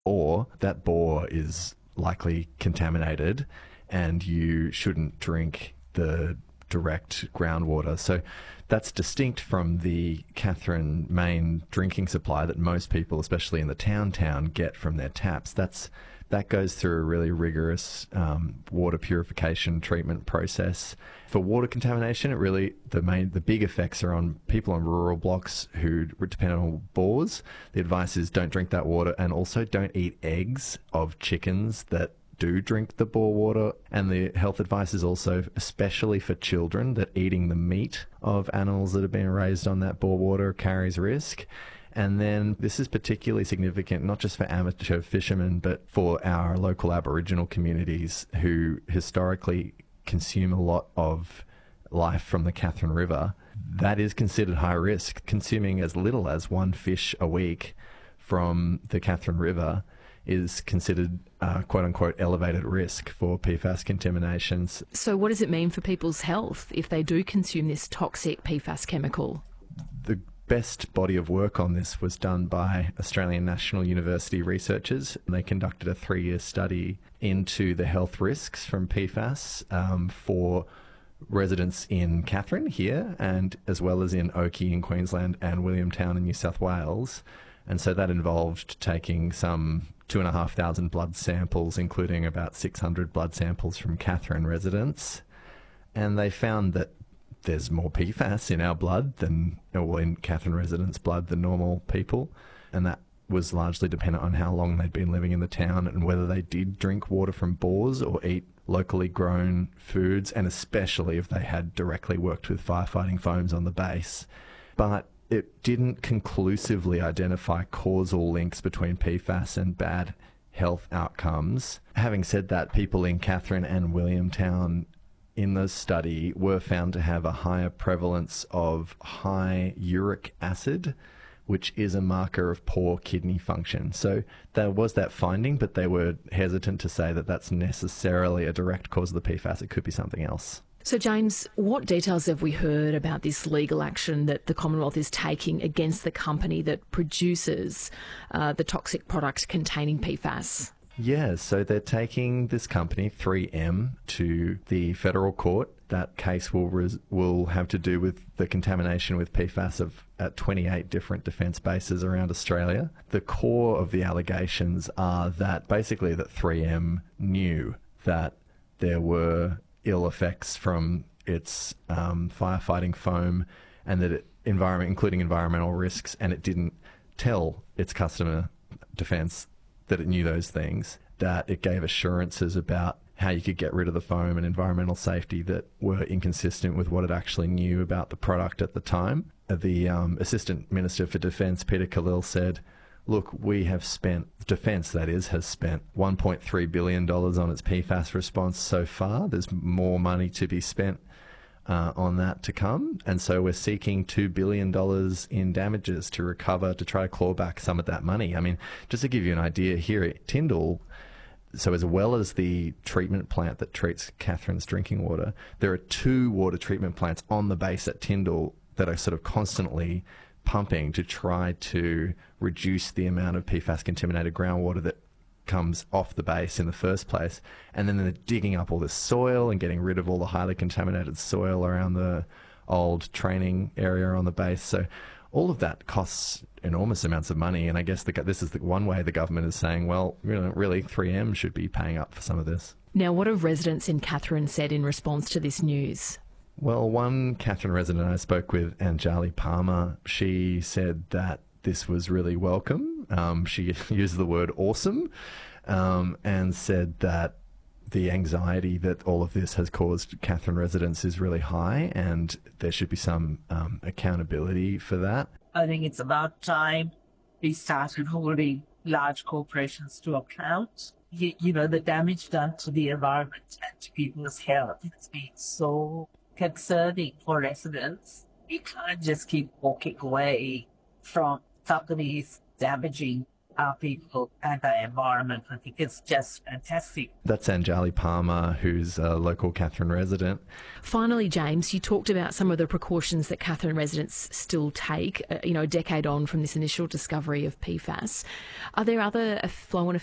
or that bore is likely contaminated and you shouldn't drink the direct groundwater. So that's distinct from the Katherine main drinking supply that most people, especially in the town, get from their taps. That goes through a really rigorous water purification treatment process. For water contamination, the big effects are on people on rural blocks who depend on bores. The advice is don't drink that water, and also don't eat eggs of chickens that do drink the bore water. And the health advice is also, especially for children, that eating the meat of animals that have been raised on that bore water carries risk. And then this is particularly significant not just for amateur fishermen, but for our local Aboriginal communities who historically consume a lot of life from the Katherine River. That is considered high risk. Consuming as little as one fish a week from the Katherine River is considered quote-unquote elevated risk for PFAS contaminations. So what does it mean for people's health if they do consume this toxic PFAS chemical? The best body of work on this was done by Australian National University researchers. They conducted a 3-year study into the health risks from PFAS for residents in Katherine here, and as well as in Oakey in Queensland and Williamtown in New South Wales. And so that involved taking some 2,500 blood samples, including about 600 blood samples from Katherine residents. And they found that there's more PFAS in our blood in Katherine residents' blood than normal people. And that was largely dependent on how long they'd been living in the town and whether they did drink water from bores or eat locally grown foods, and especially if they had directly worked with firefighting foams on the base. But it didn't conclusively identify causal links between PFAS and bad health outcomes. Having said that, people in Katherine and Williamtown in the study were found to have a higher prevalence of high uric acid, which is a marker of poor kidney function. So there was that finding, but they were hesitant to say that that's necessarily a direct cause of the PFAS. It could be something else. So, James, what details have we heard about this legal action that the Commonwealth is taking against the company that produces the toxic product containing PFAS? Yeah, so they're taking this company, 3M, to the federal court. That case will have to do with the contamination with PFAS at 28 different defence bases around Australia. The core of the allegations are that basically that 3M knew that there were ill effects from its firefighting foam, and that including environmental risks, and it didn't tell its customer defence that it knew those things, that it gave assurances about how you could get rid of the foam and environmental safety that were inconsistent with what it actually knew about the product at the time. The Assistant Minister for Defence, Peter Khalil, said, look, we have spent, Defence that is, has spent $1.3 billion on its PFAS response so far. There's more money to be spent on that to come. And so we're seeking $2 billion in damages to recover, to try to claw back some of that money. I mean, just to give you an idea, here at Tyndall, so as well as the treatment plant that treats Katherine's drinking water, there are 2 water treatment plants on the base at Tyndall that are sort of constantly pumping to try to reduce the amount of PFAS contaminated groundwater that comes off the base in the first place. And then they're digging up all this soil and getting rid of all the highly contaminated soil around the old training area on the base. So all of that costs enormous amounts of money. And I guess this is the one way the government is saying, well, really 3M should be paying up for some of this. Now, what have residents in Katherine said in response to this news? Well, one Katherine resident I spoke with, Anjali Palmer, she said that this was really welcome. She used the word awesome, and said that the anxiety that all of this has caused Katherine residents is really high, and there should be some accountability for that. I think it's about time we started holding large corporations to account. The damage done to the environment and to people's health has been so concerning for residents. We can't just keep walking away from companies damaging our people and our environment. I think it's just fantastic. That's Anjali Palmer, who's a local Katherine resident. Finally, James, you talked about some of the precautions that Katherine residents still take, a decade on from this initial discovery of PFAS. Are there other flow-on